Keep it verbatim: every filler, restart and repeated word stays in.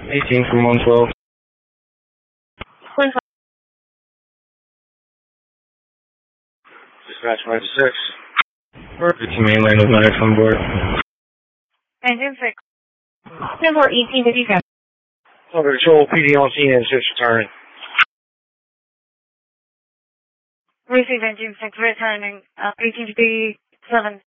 eighteen from one twelve. one twelve. Dispatch five six. Perfect to mainland with medics on board. Engine six. Number eighteen fifty-seven. Over control, P D on scene and six returning. Receive engine six returning, uh, eighteen fifty-seven.